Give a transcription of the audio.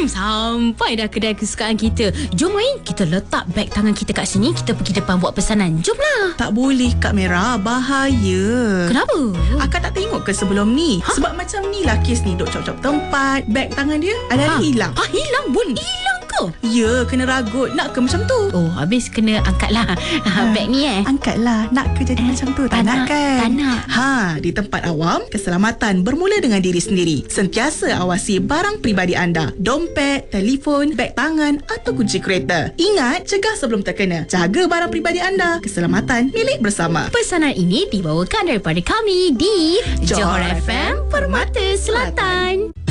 Sampai dah kedai kesukaan kita. Jom main, kita letak beg tangan kita kat sini. Kita pergi depan buat pesanan. Jomlah. Tak boleh Kak Mira, bahaya. Kenapa? Akak tak tengok ke sebelum ni? Sebab macam ni lah kes ni, duk cop-cop tempat, beg tangan dia ada hilang. Hilang? Boleh hilang ke? Ya, kena ragut. Nak ke macam tu? Oh, habis kena angkatlah beg ni Angkatlah. Nak ke jadi macam tu? Tak nak kan? Tak nak. Di tempat awam, keselamatan bermula dengan diri sendiri. Sentiasa awasi barang peribadi anda. Dompet, telefon, beg tangan atau kunci kereta. Ingat, cegah sebelum terkena. Jaga barang peribadi anda. Keselamatan milik bersama. Pesanan ini dibawakan daripada kami di Johor Johor FM Permata Selatan.